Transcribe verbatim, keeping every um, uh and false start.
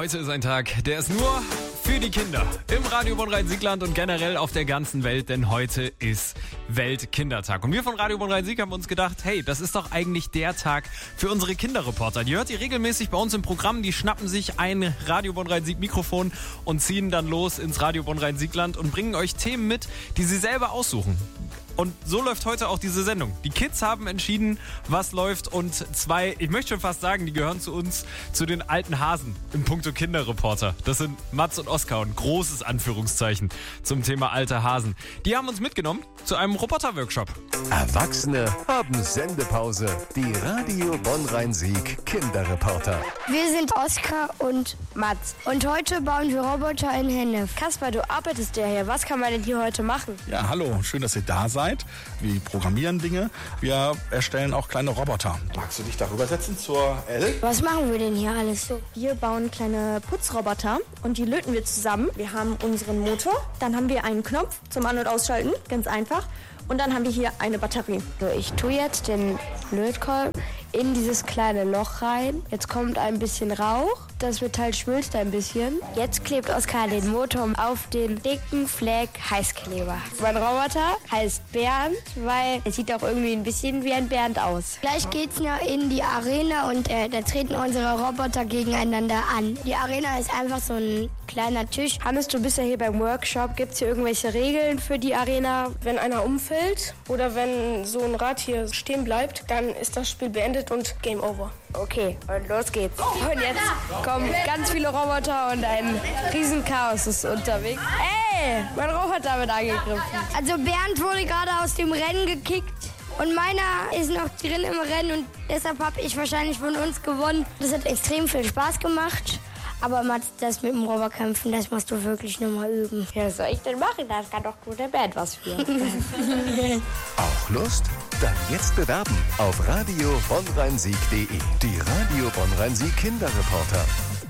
heute ist ein Tag, der ist nur für die Kinder. Im Radio Bonn-Rhein-Sieg-Land und generell auf der ganzen Welt, denn heute ist Weltkindertag. Und wir von Radio Bonn-Rhein-Sieg haben uns gedacht, hey, das ist doch eigentlich der Tag für unsere Kinderreporter. Die hört ihr regelmäßig bei uns im Programm, die schnappen sich ein Radio Bonn-Rhein-Sieg-Mikrofon und ziehen dann los ins Radio Bonn-Rhein-Sieg-Land und bringen euch Themen mit, die sie selber aussuchen. Und so läuft heute auch diese Sendung. Die Kids haben entschieden, was läuft und zwei, ich möchte schon fast sagen, die gehören zu uns, zu den alten Hasen im Punkto Kinderreporter. Das sind Mats und Oskar und großes Anführungszeichen zum Thema alte Hasen. Die haben uns mitgenommen zu einem Roboter-Workshop. Erwachsene haben Sendepause. Die Radio Bonn-Rhein-Sieg Kinderreporter. Wir sind Oskar und Mats und heute bauen wir Roboter in Hennef. Kaspar, du arbeitest ja hier. Was kann man denn hier heute machen? Ja, hallo, schön, dass ihr da seid. Wir programmieren Dinge, wir erstellen auch kleine Roboter. Magst du dich darüber setzen zur L? Was machen wir denn hier alles so? Wir bauen kleine Putzroboter und die löten wir zusammen. Wir haben unseren Motor, dann haben wir einen Knopf zum An- und Ausschalten, ganz einfach. Und dann haben wir hier eine Batterie. So, ich tue jetzt den Lötkolben in dieses kleine Loch rein. Jetzt kommt ein bisschen Rauch. Das Metall schmilzt ein bisschen. Jetzt klebt Oskar den Motor auf den dicken Fleck Heißkleber. Mein Roboter heißt Bernd, weil er sieht auch irgendwie ein bisschen wie ein Bernd aus. Gleich geht's noch in die Arena und äh, da treten unsere Roboter gegeneinander an. Die Arena ist einfach so ein kleiner Tisch. Hannes, du bist ja hier beim Workshop. Gibt es hier irgendwelche Regeln für die Arena? Wenn einer umfällt oder wenn so ein Rad hier stehen bleibt, dann ist das Spiel beendet und Game Over. Okay, und los geht's. Und jetzt kommen ganz viele Roboter und ein Riesenchaos ist unterwegs. Ey, mein Roboter wird angegriffen. Also Bernd wurde gerade aus dem Rennen gekickt und meiner ist noch drin im Rennen und deshalb habe ich wahrscheinlich von uns gewonnen. Das hat extrem viel Spaß gemacht. Aber Mats, das mit dem Roboterkämpfen, das musst du wirklich nur mal üben. Ja, was soll ich denn machen? Das kann doch nur der Bernd was für. Auch Lust? Dann jetzt bewerben auf radio bonn rhein sieg punkt de. Die Radio Bonn-Rhein-Sieg Kinderreporter.